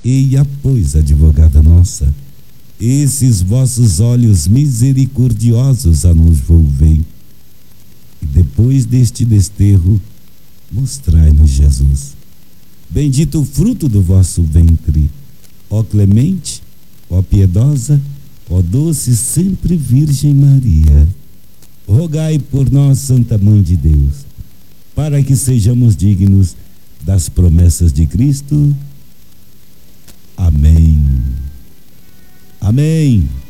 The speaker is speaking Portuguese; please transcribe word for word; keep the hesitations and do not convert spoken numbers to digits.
Eia, pois, advogada nossa, esses vossos olhos misericordiosos a nos volvei, e depois deste desterro, mostrai-nos Jesus. Bendito o fruto do vosso ventre, ó clemente, ó piedosa, ó doce sempre Virgem Maria. Rogai por nós, Santa Mãe de Deus, para que sejamos dignos das promessas de Cristo. Amém. Amém.